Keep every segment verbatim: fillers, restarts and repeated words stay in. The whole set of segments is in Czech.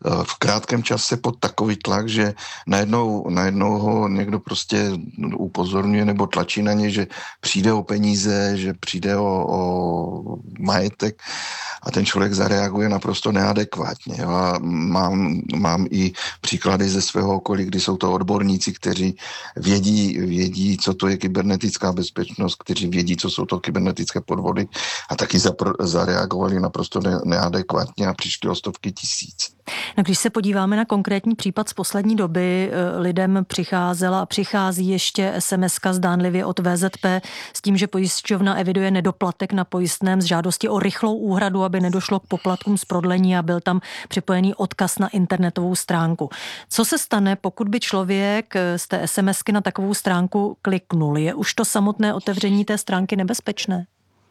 v krátkém čase pod takový tlak, že najednou, najednou ho někdo prostě upozorňuje nebo tlačí na ně, že přijde o peníze, že přijde o, o majetek a ten člověk zareaguje naprosto neadekvátně. Jo? A mám, mám i příklady ze svého okolí, kdy jsou to odborníci, kteří vědí, vědí, co to je kybernetická bezpečnost, kteří vědí, co jsou to kybernetické podvody a taky zapr- zareagovali naprosto ne- neadekvátně a přišli o stovky tisíc. No, když se podíváme na konkrétní případ z poslední doby, lidem přicházela a přichází ještě es em eska zdánlivě od vé zet pé s tím, že pojišťovna eviduje nedoplatek na pojistném z žádosti o rychlou úhradu, aby nedošlo k poplatkům z prodlení a byl tam připojený odkaz na internetovou stránku. Co se stane, pokud by člověk z té es em esky na takovou stránku kliknul? Je už to samotné otevření té stránky nebezpečné?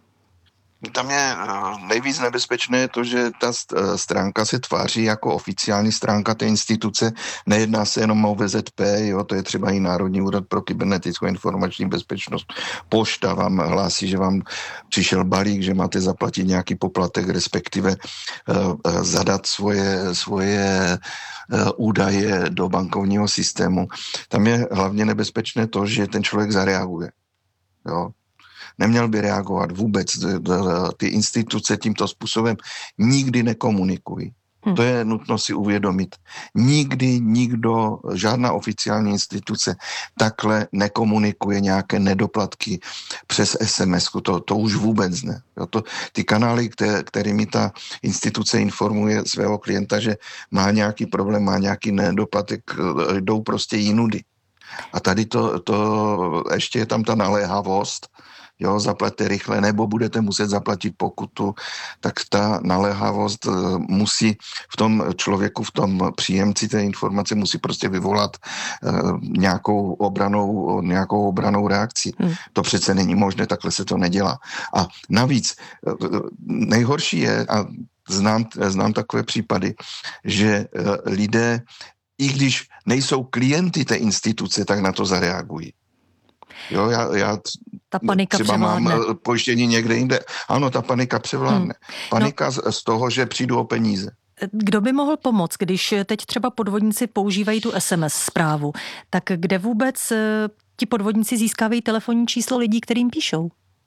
Tam je nejvíc nebezpečné to, že ta stránka se tváří jako oficiální stránka té instituce. Nejedná se jenom o vé zet pé, jo, to je třeba i Národní úřad pro kybernetickou informační bezpečnost. Pošta vám hlásí, že vám přišel balík, že máte zaplatit nějaký poplatek, respektive uh, zadat svoje, svoje uh, údaje do bankovního systému. Tam je hlavně nebezpečné to, že ten člověk zareaguje. Jo. Neměl by reagovat vůbec. Ty instituce tímto způsobem nikdy nekomunikují. Hmm. To je nutno si uvědomit. Nikdy nikdo, žádná oficiální instituce takhle nekomunikuje nějaké nedoplatky přes es em esku. To, to už vůbec ne. Jo, to, ty kanály, které, kterými ta instituce informuje svého klienta, že má nějaký problém, má nějaký nedoplatek, jdou prostě jinudy. A tady to, to ještě je tam ta naléhavost, jo, zaplaťte rychle, nebo budete muset zaplatit pokutu, tak ta naléhavost musí v tom člověku, v tom příjemci té informace musí prostě vyvolat uh, nějakou obranou, nějakou obranou reakci. Hmm. To přece není možné, takhle se to nedělá. A navíc uh, nejhorší je, a znám, znám takové případy, že uh, lidé, i když nejsou klienty té instituce, tak na to zareagují. Jo, já, já ta panika třeba převládne. Mám pojištění někde jinde. Ano, ta panika převládne. Hmm. Panika no. z toho, že přijdu o peníze. Kdo by mohl pomoct, když teď třeba podvodníci používají tu es em es zprávu, tak kde vůbec ti podvodníci získávají telefonní číslo lidí, kterým píšou?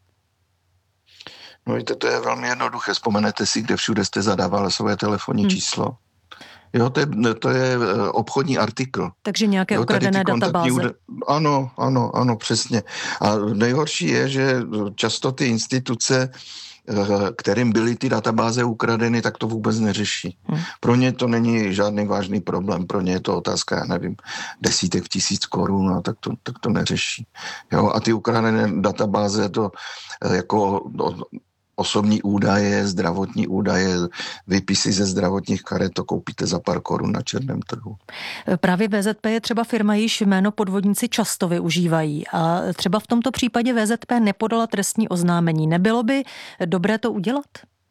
No víte, to je velmi jednoduché. Vzpomenete si, kde všude jste zadávali své telefonní hmm. číslo? Jo, to je, to je obchodní artikl. Takže nějaké jo, ukradené databáze. Úde... Ano, ano, ano, přesně. A nejhorší je, že často ty instituce, kterým byly ty databáze ukradeny, tak to vůbec neřeší. Hmm. Pro ně to není žádný vážný problém. Pro ně je to otázka, já nevím, desítek tisíc korun, a tak to, tak to neřeší. Jo, a ty ukradené databáze to jako... osobní údaje, zdravotní údaje, výpisy ze zdravotních karet, to koupíte za pár korun na černém trhu. Právě vé zet pé je třeba firma, již jméno podvodníci často využívají a třeba v tomto případě vé zet pé nepodala trestní oznámení. Nebylo by dobré to udělat?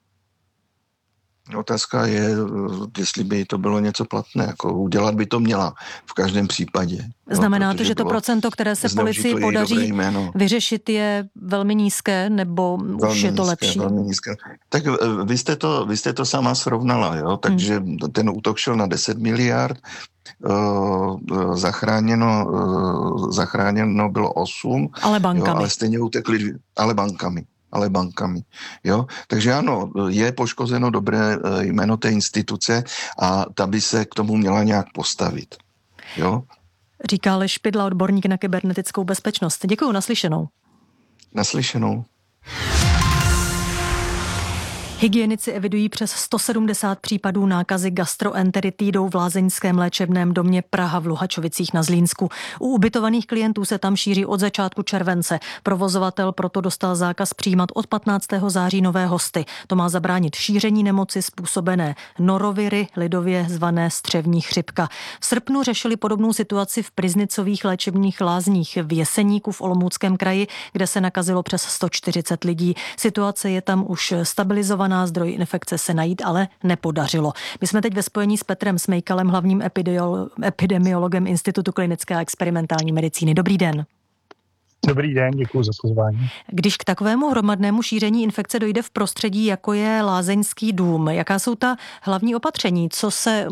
Otázka je, jestli by to bylo něco platné. Jako udělat by to měla v každém případě. Znamená no, to, že to procento, které se policii podaří vyřešit, je velmi nízké, nebo velmi už je to nízké, lepší? Velmi nízké. Tak vy jste to, vy jste to sama srovnala, jo? Takže hmm. ten útok šel na deset miliard, uh, zachráněno, uh, zachráněno bylo osm, ale bankami. Jo, ale stejně utekli, ale bankami. ale bankami. Jo? Takže ano, je poškozeno dobré jméno té instituce a ta by se k tomu měla nějak postavit. Jo? Říká Aleš Špidla, odborník na kybernetickou bezpečnost. Děkuju, naslyšenou. Naslyšenou. Hygienici evidují přes sto sedmdesát případů nákazy gastroenteritidou v lázeňském léčebném domě Praha v Luhačovicích na Zlínsku. U ubytovaných klientů se tam šíří od začátku července. Provozovatel proto dostal zákaz přijímat od patnáctého září nové hosty. To má zabránit šíření nemoci způsobené noroviry, lidově zvané střevní chřipka. V srpnu řešili podobnou situaci v Priznicových léčebných lázních v Jeseníku v Olomouckém kraji, kde se nakazilo přes sto čtyřicet lidí. Situace je tam už stabilizovaná, zdroj infekce se najít ale nepodařilo. My jsme teď ve spojení s Petrem Smejkalem, hlavním epidemiologem Institutu klinické a experimentální medicíny. Dobrý den. Dobrý den, děkuji za pozvání. Když k takovému hromadnému šíření infekce dojde v prostředí, jako je lázeňský dům, jaká jsou ta hlavní opatření? Co se